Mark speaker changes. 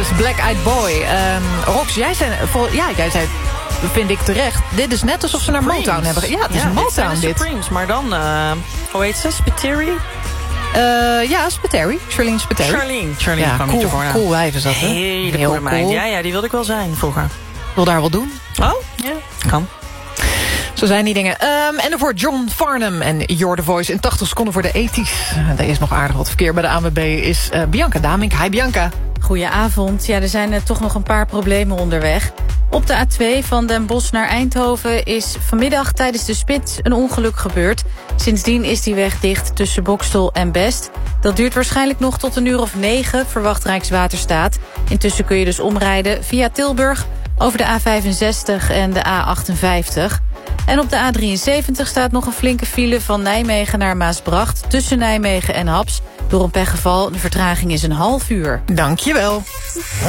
Speaker 1: Black Eyed Boy. Rox, jij zei, vind ik terecht, dit is net alsof ze naar
Speaker 2: Supremes.
Speaker 1: Motown hebben. Ja, het is Motown dit.
Speaker 2: Supremes, maar dan, hoe heet ze? Spiteri?
Speaker 1: Ja, Spiteri. Charlene Spiteri.
Speaker 2: Charlene
Speaker 1: Ja,
Speaker 2: kwam niet ervoor aan.
Speaker 1: cool wijf is dat, hè?
Speaker 2: Hele
Speaker 1: Heel
Speaker 2: coole meid.
Speaker 1: cool.
Speaker 2: Ja, die wilde ik wel zijn vroeger.
Speaker 1: Wil daar wel doen.
Speaker 2: Oh? Ja. Kan.
Speaker 1: Zo zijn die dingen. En dan voor John Farnham en You're the Voice in 80 seconden voor de ethisch. Er is nog aardig wat verkeer bij de ANWB. Is Bianca Damink. Hi Bianca.
Speaker 3: Goedenavond. Ja, er zijn toch nog een paar problemen onderweg. Op de A2 van Den Bosch naar Eindhoven is vanmiddag tijdens de spits een ongeluk gebeurd. Sindsdien is die weg dicht tussen Bokstel en Best. Dat duurt waarschijnlijk nog tot 9:00, verwacht Rijkswaterstaat. Intussen kun je dus omrijden via Tilburg over de A65 en de A58. En op de A73 staat nog een flinke file van Nijmegen naar Maasbracht, tussen Nijmegen en Haps. Door een pechgeval, de vertraging is een half uur.
Speaker 1: Dankjewel.